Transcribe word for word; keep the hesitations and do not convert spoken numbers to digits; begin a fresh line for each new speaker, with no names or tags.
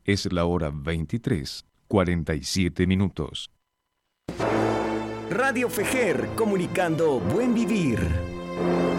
Es la hora veintitrés, cuarenta y siete minutos.
Radio Fejer, comunicando buen vivir.